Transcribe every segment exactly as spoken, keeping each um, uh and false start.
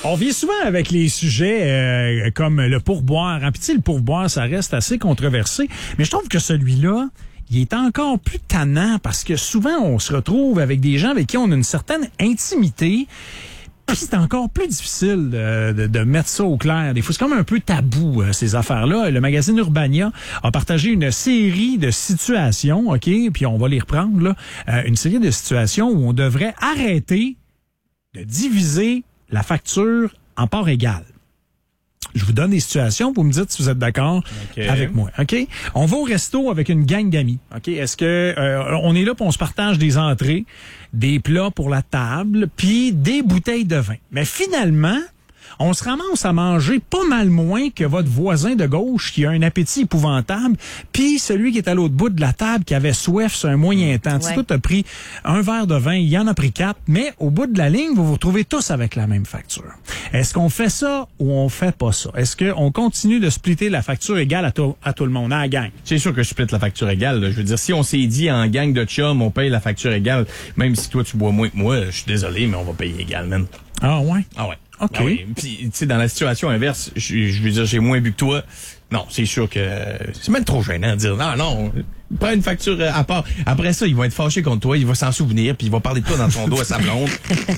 On vient souvent avec les sujets euh, comme le pourboire. Hein. Puis tu sais, le pourboire, ça reste assez controversé. Mais je trouve que celui-là, il est encore plus tannant parce que souvent, on se retrouve avec des gens avec qui on a une certaine intimité. Puis c'est encore plus difficile de, de, de mettre ça au clair. Des fois, c'est comme un peu tabou, euh, ces affaires-là. Le magazine Urbania a partagé une série de situations, OK? Puis on va les reprendre, là. Euh, une série de situations où on devrait arrêter de diviser la facture en parts égales. Je vous donne des situations, vous me dites si vous êtes d'accord okay. avec moi. OK? On va au resto avec une gang d'amis. OK? Est-ce que euh, on est là pour on se partage des entrées, des plats pour la table, puis des bouteilles de vin. Mais finalement, on se ramasse à manger pas mal moins que votre voisin de gauche qui a un appétit épouvantable, puis celui qui est à l'autre bout de la table qui avait soif sur un moyen temps. Ouais. Tu sais, toi, t'as pris un verre de vin, il y en a pris quatre, mais au bout de la ligne, vous vous retrouvez tous avec la même facture. Est-ce qu'on fait ça ou on fait pas ça? Est-ce qu'on continue de splitter la facture égale à, to- à tout le monde, à la gang? C'est sûr que je split la facture égale. Là. Je veux dire, si on s'est dit en gang de chum, on paye la facture égale, même si toi, tu bois moins que moi, je suis désolé, mais on va payer égal, man. Ah ouais? Ah ouais. OK. Ben oui. Puis, tu sais, dans la situation inverse, je, je veux dire, j'ai moins bu que toi. Non, c'est sûr que c'est même trop gênant de dire non, non, prends une facture à part. Après ça, il va être fâché contre toi, il va s'en souvenir, puis il va parler de toi dans son dos à sa blonde.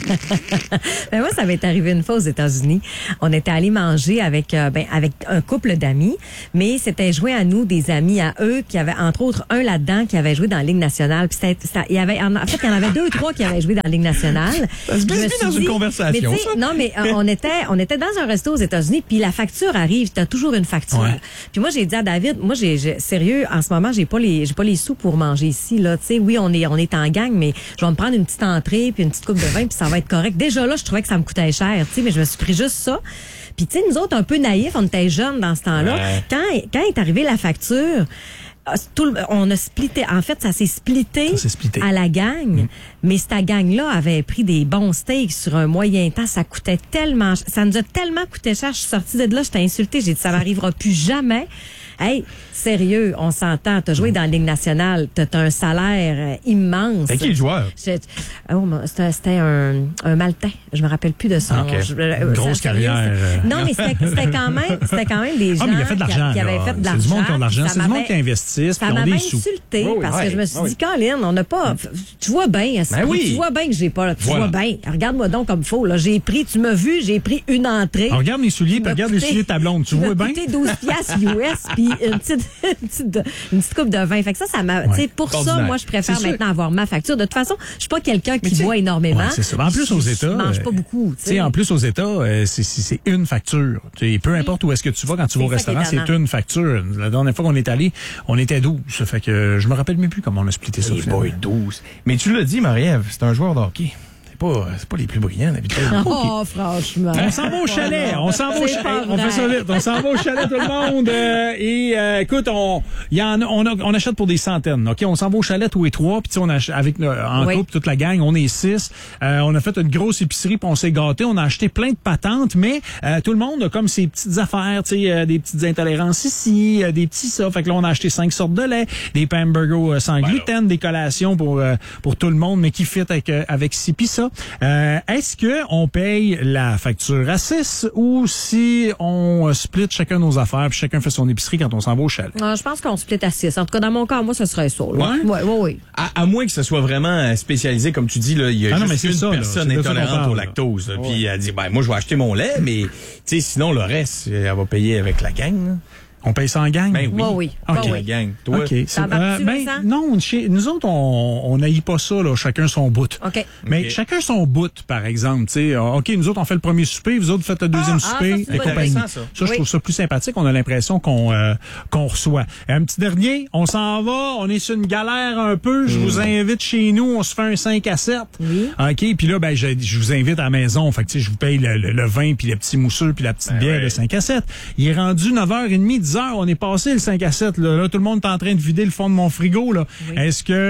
Ben moi, ça m'est arrivé une fois aux États-Unis. On était allé manger avec euh, ben avec un couple d'amis, mais c'était joué à nous des amis à eux qui avaient entre autres un là-dedans qui avait joué dans la Ligue nationale. Puis c'était, c'était il y avait en fait il y en avait deux ou trois qui avaient joué dans la Ligue nationale. Ça se glisse dans une conversation. Mais ça. Non, mais euh, on était on était dans un resto aux États-Unis, puis la facture arrive. T'as toujours une facture. Ouais. Puis moi j'ai dit à David, moi j'ai, j'ai sérieux en ce moment j'ai pas les j'ai pas les sous pour manger ici là. Tu sais, oui on est on est en gang, mais je vais me prendre une petite entrée puis une petite coupe de vin puis ça va être correct. Déjà là je trouvais que ça me coûtait cher, tu sais, mais je me suis pris juste ça. Puis tu sais nous autres un peu naïfs, on était jeunes dans ce temps-là. Ouais. Quand quand est arrivée la facture. Tout le, on a splitté. En fait, ça s'est splitté, ça s'est splitté. à la gang. Mmh. Mais cette gang-là avait pris des bons steaks sur un moyen temps. Ça coûtait tellement, ça nous a tellement coûté cher. Je suis sortie de là, j'étais insultée. J'ai dit, ça n'arrivera plus jamais. Hey, sérieux, on s'entend. T'as joué dans la Ligue nationale. T'as, t'as un salaire euh, immense. C'est qui le joueur? Je, oh, c'était, c'était un, un Maltais. Je me rappelle plus de son. Okay. Je, Une grosse ça, carrière. Euh... Non, mais c'était, c'était quand même, c'était quand même des gens ah, mais il a fait de l'argent, qui, qui avaient fait de l'argent. C'est du monde qui ont de l'argent. C'est du monde qui investissent. Ça m'avait insulté oui, oui, parce oui, que je me suis oui. dit, Colin, on n'a pas. Tu vois bien, ben oui. tu vois bien que j'ai pas. Tu voilà. vois bien. Regarde-moi donc comme faut. Là, j'ai pris. Tu m'as vu, j'ai pris une entrée. On regarde mes souliers, puis regarde coûté, les souliers de ta blonde. Tu vois bien. J'ai coûté douze piastres U S puis une petite, une petite, une petite coupe de vin. Fait que ça, ça m'a. Ouais. Tu sais, pour Ordinaire. Ça, moi, je préfère c'est maintenant sûr. Avoir ma facture. De toute façon, je suis pas quelqu'un qui boit énormément. Ouais, c'est ça. En plus aux États, je mange pas beaucoup. Tu sais, en plus aux États, euh, c'est, c'est, c'est une facture. T'sais, peu importe où est-ce que tu vas quand tu vas au restaurant, c'est une facture. La dernière fois qu'on est allé, on était douze. Ça fait que je me rappelle même plus comment on a splitté ça. Hey boy, douze. Mais tu l'as dit, Marie-Ève, c'est un joueur de hockey. Pas, c'est pas les plus brillants d'habitude. Oh, okay. Franchement. On s'en va au chalet. On s'en va au chalet. On fait ça vite. On s'en va au chalet, tout le monde. Euh, et euh, écoute, on, y en a, on, a, on achète pour des centaines. Ok, on s'en va au chalet tous les trois. Puis on ach- avec euh, en oui. couple toute la gang, on est six. Euh, on a fait une grosse épicerie, puis on s'est gâtés. On a acheté plein de patentes, mais euh, tout le monde a comme ses petites affaires, tu sais, euh, des petites intolérances ici, euh, des petits ça. Fait que là, on a acheté cinq sortes de lait, des pains burgers euh, sans ben gluten, là. Des collations pour euh, pour tout le monde, mais qui fit avec euh, avec ci pis ça. Euh, est-ce que on paye la facture à six ou si on split chacun nos affaires puis chacun fait son épicerie quand on s'en va au chalet? Euh, je pense qu'on split à six. En tout cas, dans mon cas, moi, ce serait ça. Oui, oui, oui. À, à moins que ce soit vraiment spécialisé, comme tu dis, là, il y a ah juste non, une ça, personne là, intolérante parle, au lactose. Là, ouais. Puis elle dit, ben moi, je vais acheter mon lait, mais tu sais, sinon, le reste, elle va payer avec la gang. Là. On paye ça en gang? Ben oui. oui. OK. Ben oui. Gang. Toi, okay. Ça euh, ben, non, chez nous autres, on n'haït pas ça, là, chacun son bout. OK. Mais okay. chacun son bout, par exemple. T'sais, OK, nous autres, on fait le premier souper, vous autres, faites le deuxième ah, souper ah, et compagnie. Ça, ça. ça je oui. trouve ça plus sympathique. On a l'impression qu'on euh, qu'on reçoit. Un petit dernier, on s'en va, on est sur une galère un peu. Je mmh. vous invite chez nous, on se fait un cinq à sept. Oui. OK, puis là, ben, je, je vous invite à la maison. Fait que, je vous paye le, le, le vin, puis le petit mousseux, puis la petite ben bière ouais. de cinq à sept. Il est rendu neuf heures trente, dix heures, on est passé le cinq à sept, là. Là, tout le monde est en train de vider le fond de mon frigo, là. Oui. Est-ce que,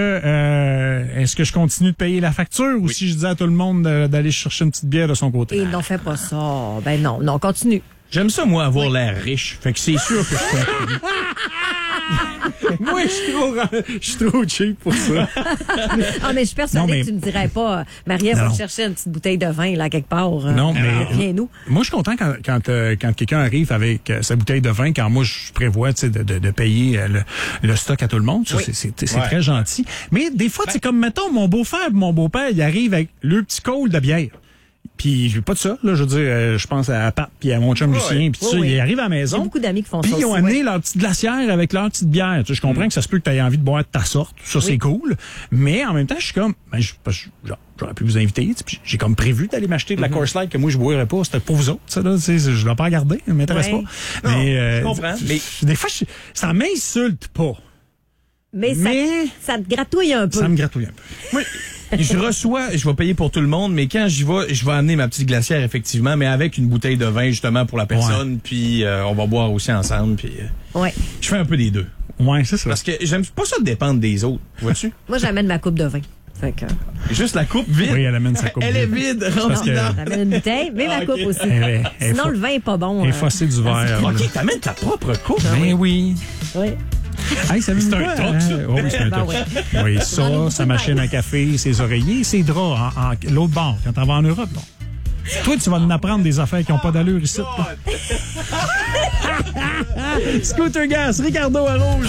euh, est-ce que je continue de payer la facture ou oui. si je dis à tout le monde de, d'aller chercher une petite bière de son côté? Et non, fais pas ça. Ben non, non, continue. J'aime ça, moi, avoir oui. l'air riche. Fait que c'est sûr que je continue. Moi, je suis trop, je suis trop cheap pour ça. Ah, mais je suis persuadée Non, mais- que tu me dirais pas, Marie-Ève va Non. te chercher une petite bouteille de vin, là, quelque part. euh, Non, mais- Viens-nous. Moi, je suis content quand, quand, euh, quand quelqu'un arrive avec euh, sa bouteille de vin, quand moi, je prévois, tu sais, de, de, de payer euh, le, le stock à tout le monde. Ça, Oui. c'est, c'est, c'est Ouais. très gentil. Mais des fois, c'est comme, mettons, mon beau-frère et mon beau-père, ils arrivent avec le petit col de bière. Puis, j'ai pas de ça, là. Je veux dire, euh, je pense à Pat puis à mon chum Lucien, puis tout Oui, ça. oui. Ils arrivent à la J'ai maison. beaucoup d'amis qui font Puis ça ils ont aussi, amené ouais. leur petite glacière avec leur petite bière. Tu sais, je comprends que ça se peut que tu aies envie de boire de ta sorte. Ça, c'est cool. Mais en même temps, je suis comme, ben, je, parce que genre, j'aurais pu vous inviter. Tu sais, puis j'ai comme prévu d'aller m'acheter de la Coors Light que moi, je boirais pas. C'était pour vous autres. Ça, là, tu sais, je l'ai pas regardé. Ça m'intéresse Ouais. pas. Non, mais, euh, je comprends, mais- Des fois, je- ça m'insulte pas. Mais, Mais- ça, ça te gratouille un peu. Mmh. Ça me gratouille un peu. Moi, je reçois, je vais payer pour tout le monde, mais quand j'y vais, je vais amener ma petite glacière, effectivement, mais avec une bouteille de vin, justement, pour la personne, puis euh, on va boire aussi ensemble, puis euh, Ouais. je fais un peu des deux. Ouais, c'est ça. Parce que j'aime pas ça dépendre des autres, vois-tu? Moi, j'amène ma coupe de vin. Fait que, Juste la coupe vide. Oui, elle amène sa coupe Elle est vide. vide, parce rentre que- dedans. j'amène une bouteille, mais ma Ah, ok. coupe aussi. Elle est- elle est Sinon, fo- le vin est pas bon. Et euh. fossé du verre. là. OK, t'amènes ta propre coupe. Ben oui. Ouais. Hey, ça C'est un quoi, toc, hein? ça. Oh, oui, c'est un Ben toc. ouais. Oui, J'en ai ça, beaucoup sa de machine même. à café, ses oreillers, ses draps en, en- l'autre bord, quand on va en Europe. Bon. Toi, tu vas nous apprendre des affaires qui n'ont pas d'allure ici. Scooter Gas, Ricardo à Rouge.